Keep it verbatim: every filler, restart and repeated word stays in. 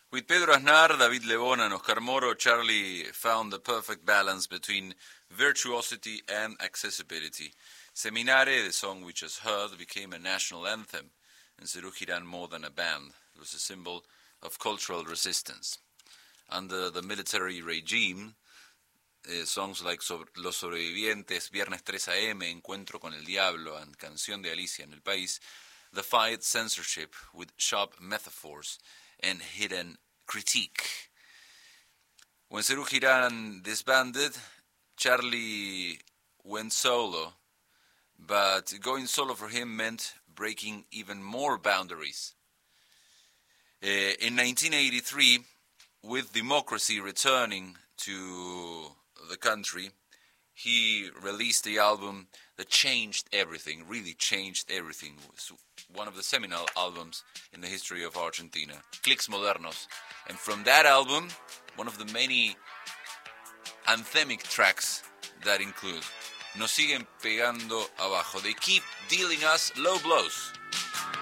With Pedro Aznar, David Lebón, and Oscar Moro, Charlie found the perfect balance between virtuosity and accessibility. Seminare, the song we just heard, became a national anthem, and Serú Girán more than a band. It was a symbol of cultural resistance. Under the military regime, eh, songs like Los Sobrevivientes, Viernes tres a eme, Encuentro con el Diablo, and Canción de Alicia en el País defied censorship with sharp metaphors and hidden critique. When Serú Girán disbanded, Charlie went solo, but going solo for him meant breaking even more boundaries. Uh, in nineteen eighty-three, with democracy returning to the country, he released the album that changed everything, really changed everything. It was one of the seminal albums in the history of Argentina, Clics Modernos. And from that album, one of the many anthemic tracks that include Nos siguen pegando abajo. They keep dealing us low blows.